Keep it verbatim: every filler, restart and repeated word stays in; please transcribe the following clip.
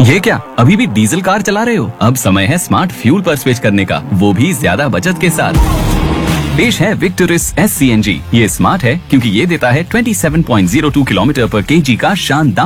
ये क्या, अभी भी डीजल कार चला रहे हो? अब समय है स्मार्ट फ्यूल पर स्विच करने का, वो भी ज्यादा बचत के साथ। पेश है Victoris S C N G. ये स्मार्ट है क्योंकि ये देता है सत्ताईस पॉइंट ज़ीरो दो किलोमीटर पर केजी का शानदार